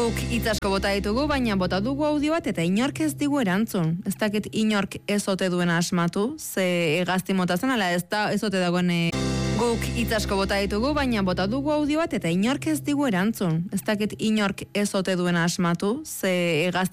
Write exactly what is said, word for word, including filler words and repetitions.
Guk hitz asko bota ditugu, baina bota dugu audio bat eta inork ez digu erantzun. Ez dakit inork ez ote duen asmatu, ze gazti mota zen, ala ez da ez ote dagoen... E... Guk hitz asko bota ditugu, baina bota dugu audio bat eta inork ez digu erantzun. Ez dakit inork ez ote duen asmatu, ze gazti